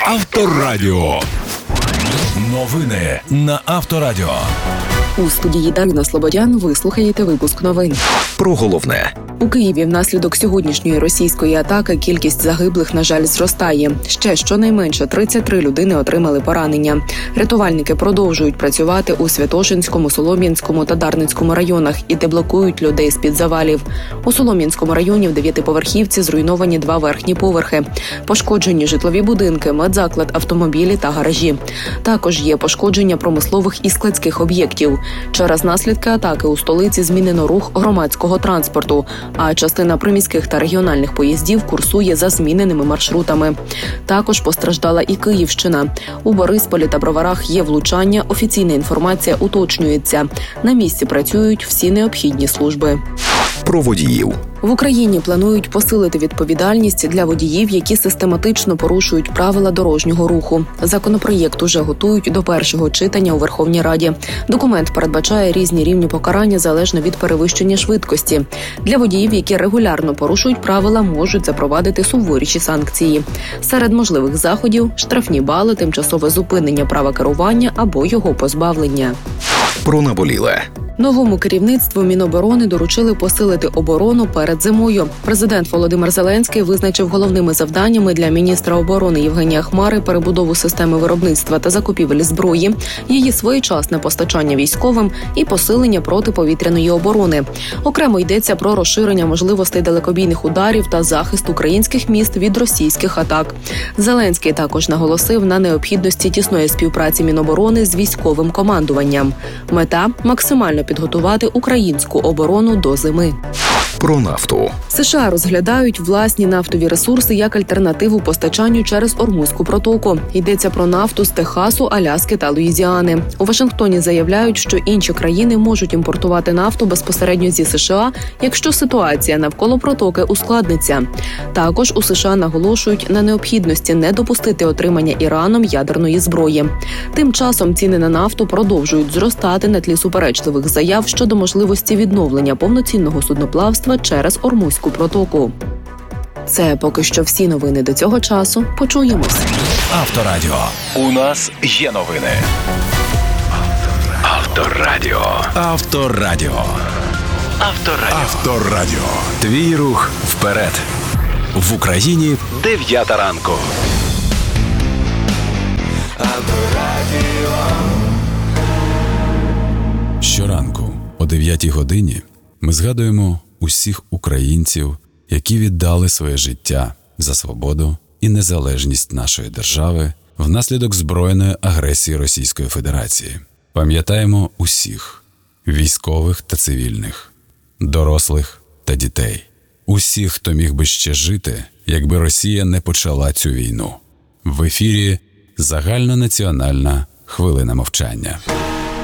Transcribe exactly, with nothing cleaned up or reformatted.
Авторадіо. Новини на Авторадіо. У студії Дарина Слободян ви слухаєте випуск новин. Про головне. У Києві внаслідок сьогоднішньої російської атаки кількість загиблих, на жаль, зростає. Ще щонайменше тридцять три людини отримали поранення. Рятувальники продовжують працювати у Святошинському, Солом'янському та Дарницькому районах і деблокують людей з-під завалів. У Солом'янському районі в дев'ятиповерхівці зруйновані два верхні поверхи. Пошкоджені житлові будинки, медзаклад, автомобілі та гаражі. Також є пошкодження промислових і складських об'єктів. Через наслідки атаки у столиці змінено рух громадського транспорту, а частина приміських та регіональних поїздів курсує за зміненими маршрутами. Також постраждала і Київщина. У Борисполі та Броварах є влучання, офіційна інформація уточнюється. На місці працюють всі необхідні служби. Про водіїв. В Україні планують посилити відповідальність для водіїв, які систематично порушують правила дорожнього руху. Законопроєкт уже готують до першого читання у Верховній Раді. Документ передбачає різні рівні покарання залежно від перевищення швидкості. Для водіїв, які регулярно порушують правила, можуть запровадити суворіші санкції. Серед можливих заходів – штрафні бали, тимчасове зупинення права керування або його позбавлення. Про наболіле. Новому керівництву Міноборони доручили посилити оборону перед зимою. Президент Володимир Зеленський визначив головними завданнями для міністра оборони Євгенія Хмари перебудову системи виробництва та закупівель зброї, її своєчасне постачання військовим і посилення протиповітряної оборони. Окремо йдеться про розширення можливостей далекобійних ударів та захист українських міст від російських атак. Зеленський також наголосив на необхідності тісної співпраці Міноборони з військовим командуванням. Мета – максимально підготувати українську оборону до зими. Про нафту. США розглядають власні нафтові ресурси як альтернативу постачанню через Ормузьку протоку. Йдеться про нафту з Техасу, Аляски та Луїзіани. У Вашингтоні заявляють, що інші країни можуть імпортувати нафту безпосередньо зі США, якщо ситуація навколо протоки ускладниться. Також у США наголошують на необхідності не допустити отримання Іраном ядерної зброї. Тим часом ціни на нафту продовжують зростати на тлі суперечливих заяв щодо можливості відновлення повноцінного судноплавства через Ормузьку протоку. Це поки що всі новини до цього часу. Почуємось. Авторадіо. У нас є новини. Авторадіо. Авторадіо. Авторадіо. Авторадіо. Твій рух вперед. В Україні дев'ята ранку. Авторадіо. Щоранку о дев'ятій годині ми згадуємо усіх українців, які віддали своє життя за свободу і незалежність нашої держави внаслідок збройної агресії Російської Федерації. Пам'ятаємо усіх – військових та цивільних, дорослих та дітей. Усіх, хто міг би ще жити, якби Росія не почала цю війну. В ефірі загальнонаціональна хвилина мовчання.